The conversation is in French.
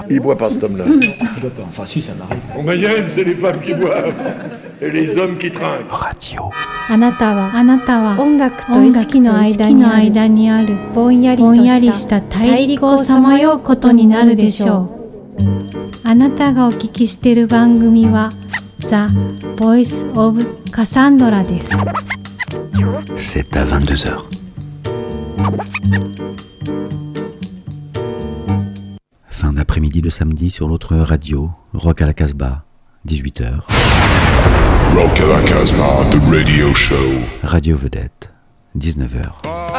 Il boit pas cet homme-là. Il doit pas. Enfin, si, ça m'arrive. En Mayenne, c'est les femmes qui boivent et les hommes qui trinquent. Radio. あなたは音楽と意識の間にあるぼんやりした大陸をさまようことになるでしょう。あなたがお聞きしている番組は The Voice of Cassandra です。 C'est à 22h. Fin d'après-midi de samedi sur l'autre radio, Rock à la Casbah, 18h. Rock à la Casbah, the radio show. Radio Vedette, 19h.